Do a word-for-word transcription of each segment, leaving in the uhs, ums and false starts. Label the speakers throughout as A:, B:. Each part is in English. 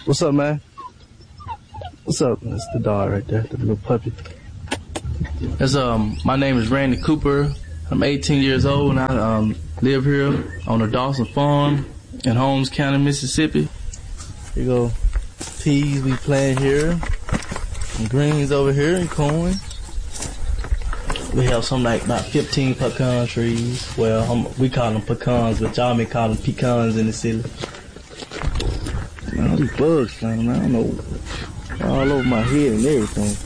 A: What's up, man? What's up? That's the dog right there, the little puppy. That's, um, my name is Randy Cooper. I'm eighteen years old and I um, live here on the Dawson Farm in Holmes County, Mississippi. Here you go. Peas we plant here. And greens over here and corn. We have some like about fifteen pecan trees. Well, um, we call them pecans, but y'all may call them pecans in the city. Man, all these bugs flying around, I don't know, all over my head and everything.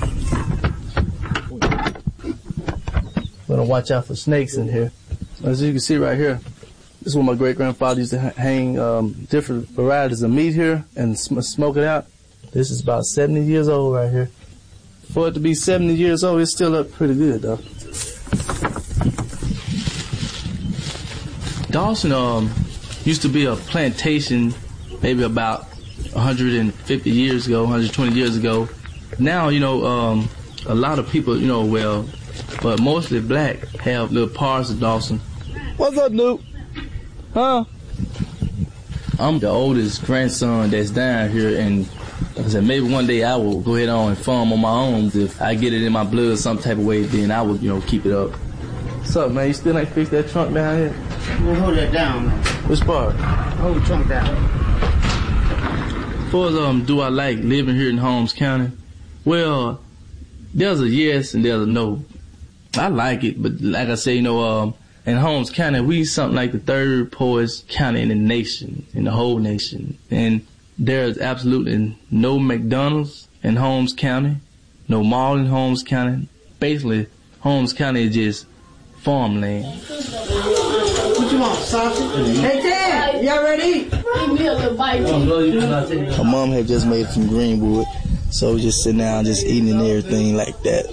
A: Better watch out for snakes in here. As you can see right here, this is where my great-grandfather used to hang um, different varieties of meat here and sm smoke it out. This is about seventy years old right here. For it to be seventy years old, it's still up pretty good, though. Dawson um, used to be a plantation maybe about one hundred fifty years ago, one hundred twenty years ago. Now, you know, um, a lot of people, you know, well, but mostly black, have little parts of Dawson. What's up, Nuke? Huh? I'm the oldest grandson that's down here, and like I said, maybe one day I will go ahead on and farm on my own. If I get it in my blood some type of way, then I will, you know, keep it up. What's up, man? You still ain't fix that trunk down here?
B: We'll hold that down, man.
A: Which part?
B: Hold the trunk down.
A: As far as, um, do I like living here in Holmes County? Well, there's a yes and there's a no. I like it, but like I say, you know, um, in Holmes County, we something like the third poorest county in the nation, in the whole nation. And there's absolutely no McDonald's in Holmes County, no mall in Holmes County. Basically, Holmes County is just farmland.
B: What you want, sausage? Hey, Ted, y'all ready? Bring me a little bite.
A: My mom had just made some Greenwood, so we just sitting down, just eating and everything like that.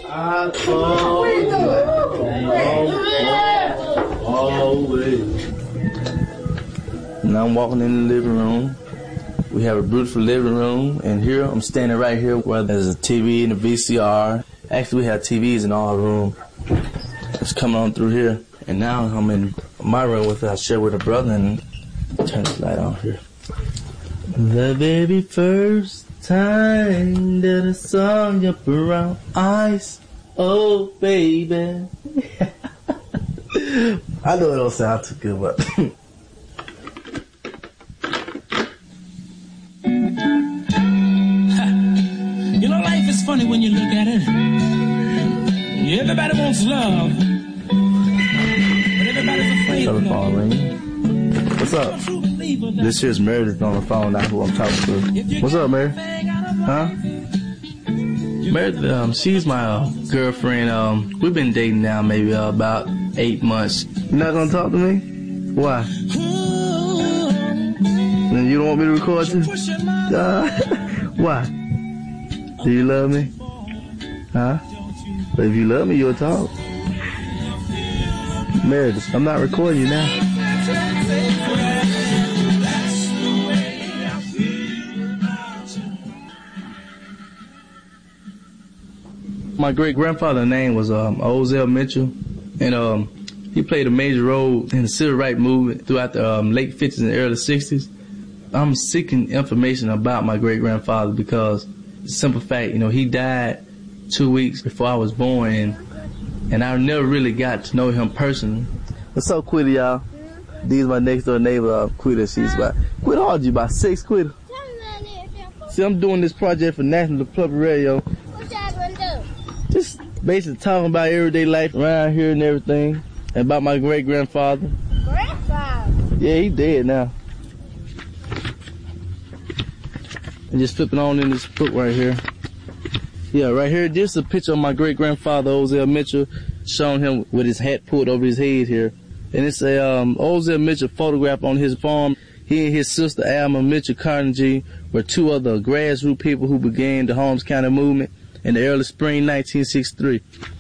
A: Now I'm walking in the living room. We have a beautiful living room, and here I'm standing right here where there's a T V and a V C R. Actually, we have T Vs in our room. It's coming on through here. And now I'm in my room with I share with a brother, and turn this light on here. The very first time that I saw your brown eyes, oh baby. I know it don't sound too good, but
C: you know, life is funny when you look at it. Everybody wants love, but everybody's afraid of love.
A: What's up? This here's Meredith on the phone, not who I'm talking to. What's up, Meredith? Huh? Meredith, um, she's my uh, girlfriend. Um, we've been dating now maybe uh, about eight months. You not gonna talk to me? Why? Then you don't want me to record you? Uh, why? Do you love me? Huh? But if you love me, you'll talk. Meredith, I'm not recording you now. My great-grandfather's name was um, Ozell Mitchell, and um, he played a major role in the civil rights movement throughout the um, late fifties and early sixties. I'm seeking information about my great-grandfather because, the simple fact, you know, he died two weeks before I was born, and, and I never really got to know him personally. What's up, Quitta, y'all? These my next-door neighbor, uh, Quitta. She's about, Quitta, how old you? About six, Quitta? See, I'm doing this project for National Public Radio.
D: What y'all gonna do?
A: Just basically talking about everyday life around here and everything, and about my great-grandfather.
D: Grandfather?
A: Yeah, he dead now. And just flipping on in this book right here. Yeah, right here, this is a picture of my great-grandfather, Ozell Mitchell, showing him with his hat pulled over his head here. And it's a um, Ozell Mitchell photograph on his farm. He and his sister, Alma Mitchell Carnegie, were two other grassroots people who began the Holmes County movement in the early spring nineteen sixty-three.